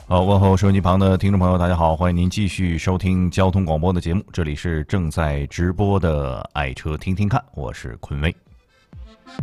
好，问候收音机旁的听众朋友，大家好，欢迎您继续收听交通广播的节目，这里是正在直播的爱车听听看，我是坤威。